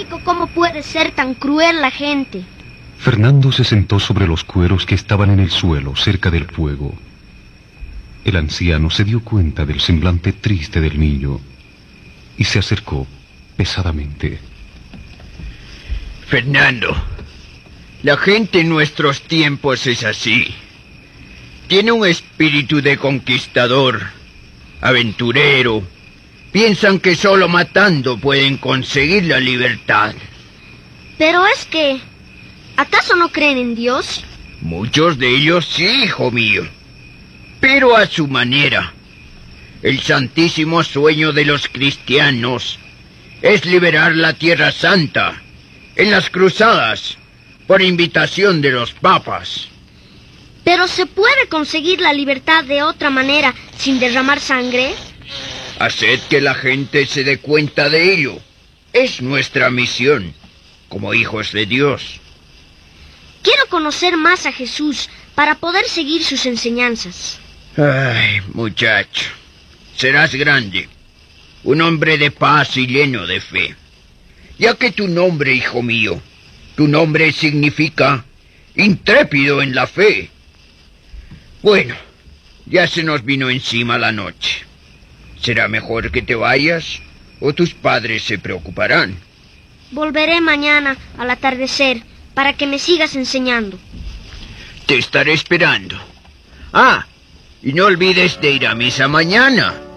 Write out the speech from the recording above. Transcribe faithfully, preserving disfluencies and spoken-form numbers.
ilógico cómo puede ser tan cruel la gente. Fernando se sentó sobre los cueros que estaban en el suelo, cerca del fuego. El anciano se dio cuenta del semblante triste del niño y se acercó pesadamente. Fernando, la gente en nuestros tiempos es así. Tiene un espíritu de conquistador, aventurero. Piensan que solo matando pueden conseguir la libertad. Pero es que... ¿acaso no creen en Dios? Muchos de ellos sí, hijo mío, pero a su manera. El santísimo sueño de los cristianos es liberar la Tierra Santa en las cruzadas por invitación de los papas. ¿Pero se puede conseguir la libertad de otra manera sin derramar sangre? Haced que la gente se dé cuenta de ello. Es nuestra misión, como hijos de Dios. Quiero conocer más a Jesús para poder seguir sus enseñanzas. Ay, muchacho, serás grande, un hombre de paz y lleno de fe. Ya que tu nombre, hijo mío, tu nombre significa intrépido en la fe. Bueno, ya se nos vino encima la noche. ¿Será mejor que te vayas o tus padres se preocuparán? Volveré mañana al atardecer para que me sigas enseñando. Te estaré esperando. Ah, y no olvides de ir a misa mañana.